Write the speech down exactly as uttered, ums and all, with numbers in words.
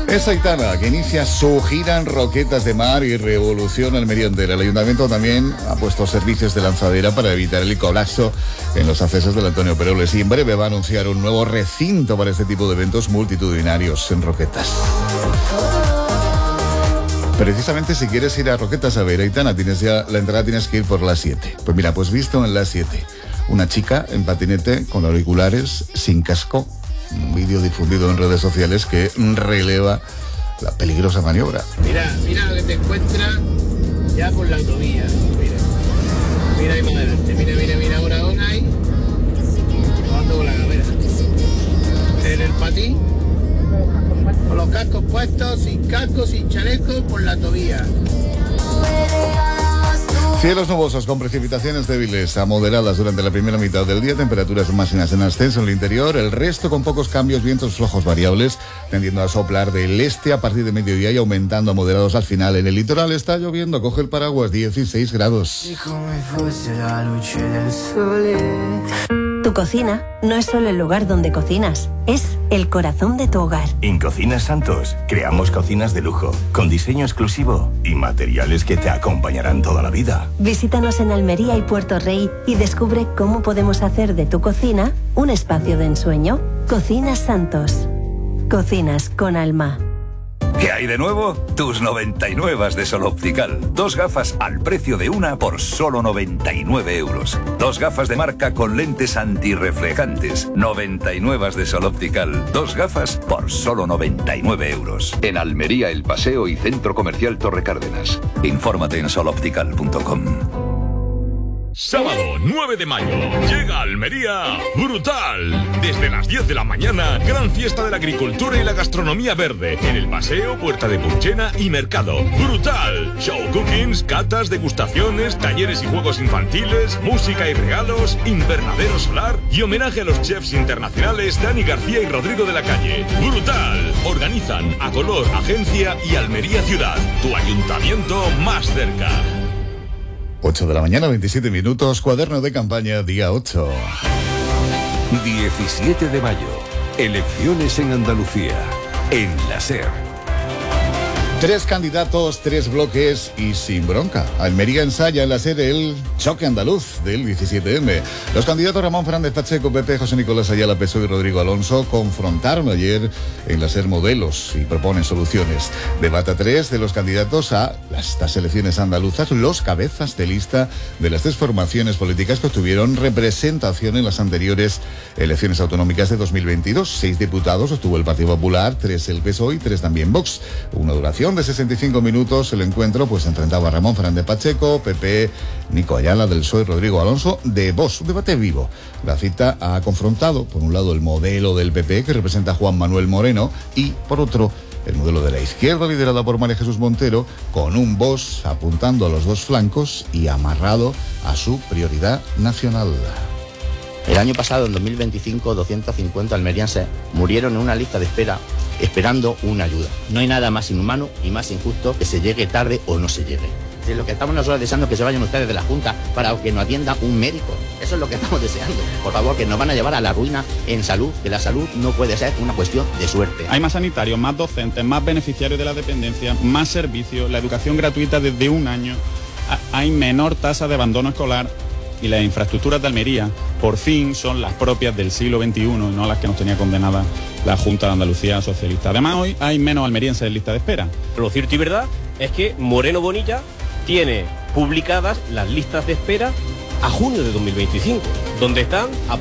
Es Aitana, que inicia su gira en Roquetas de Mar y revoluciona el medio entero. El ayuntamiento también ha puesto servicios de lanzadera para evitar el colapso en los accesos del Antonio Peroles, y en breve va a anunciar un nuevo recinto para este tipo de eventos multitudinarios en Roquetas. Precisamente si quieres ir a Roquetas a ver a Aitana, tienes ya la entrada, tienes que ir por la siete. Pues mira, pues visto en la siete, una chica en patinete con auriculares, sin casco. Un vídeo difundido en redes sociales que releva la peligrosa maniobra. Mira, mira lo que te encuentras ya por la autovía. Mira, mira ahí más adelante. Mira, mira, mira ahora, ahora ahí. Jugando con la cabeza. En el patín, con los cascos puestos, sin cascos, sin chalecos, por la autovía. Cielos nubosos con precipitaciones débiles a moderadas durante la primera mitad del día, temperaturas máximas en ascenso en el interior, el resto con pocos cambios, vientos flojos variables, tendiendo a soplar del este a partir de mediodía y aumentando a moderados al final. En el litoral está lloviendo, coge el paraguas, dieciséis grados. Tu cocina no es solo el lugar donde cocinas, es el corazón de tu hogar. En Cocinas Santos creamos cocinas de lujo, con diseño exclusivo y materiales que te acompañarán toda la vida. Visítanos en Almería y Puerto Rey y descubre cómo podemos hacer de tu cocina un espacio de ensueño. Cocinas Santos. Cocinas con alma. ¿Qué hay de nuevo? Tus noventa y nueve de Sol Optical. Dos gafas al precio de una por solo noventa y nueve euros. Dos gafas de marca con lentes antirreflejantes. noventa y nueve de Sol Optical. Dos gafas por solo noventa y nueve euros. En Almería, El Paseo y Centro Comercial Torre Cárdenas. Infórmate en sol optical punto com. Sábado nueve de mayo, llega a Almería Brutal. Desde las diez de la mañana, gran fiesta de la agricultura y la gastronomía verde. En el paseo, Puerta de Purchena y Mercado. Brutal. Show cookings, catas, degustaciones, talleres y juegos infantiles, música y regalos, invernadero solar y homenaje a los chefs internacionales Dani García y Rodrigo de la Calle. Brutal. Organizan Acolor Agencia y Almería Ciudad. Tu ayuntamiento más cerca. ocho de la mañana, veintisiete minutos, cuaderno de campaña, día ocho. diecisiete de mayo, elecciones en Andalucía, en la SER. Tres candidatos, tres bloques y sin bronca. Almería ensaya en la SER el choque andaluz del diecisiete eme. Los candidatos Ramón Fernández Pacheco, P P, José Nicolás Ayala, P S O E y Rodrigo Alonso confrontaron ayer en la SER modelos y proponen soluciones. Debate tres de los candidatos a estas elecciones andaluzas, los cabezas de lista de las tres formaciones políticas que obtuvieron representación en las anteriores elecciones autonómicas de dos mil veintidós. Seis diputados obtuvo el Partido Popular, tres el P S O E y tres también Vox. Una duración de sesenta y cinco minutos. El encuentro pues enfrentaba a Ramón Fernández Pacheco, P P, Nico Ayala del P S O E y Rodrigo Alonso de Vox. Un debate vivo. La cita ha confrontado, por un lado, el modelo del P P que representa a Juan Manuel Moreno y, por otro, el modelo de la izquierda liderada por María Jesús Montero, con un Vox apuntando a los dos flancos y amarrado a su prioridad nacional. El año pasado, en dos mil veinticinco, doscientos cincuenta almerienses murieron en una lista de espera esperando una ayuda. No hay nada más inhumano y más injusto que se llegue tarde o no se llegue. Si lo que estamos nosotros deseando es que se vayan ustedes de la Junta para que nos atienda un médico. Eso es lo que estamos deseando. Por favor, que nos van a llevar a la ruina en salud, que la salud no puede ser una cuestión de suerte. Hay más sanitarios, más docentes, más beneficiarios de la dependencia, más servicios, la educación gratuita desde un año, hay menor tasa de abandono escolar. Y las infraestructuras de Almería, por fin, son las propias del siglo veintiuno y no las que nos tenía condenadas la Junta de Andalucía socialista. Además, hoy hay menos almerienses en lista de espera. Lo cierto y verdad es que Moreno Bonilla tiene publicadas las listas de espera a junio de dos mil veinticinco, donde están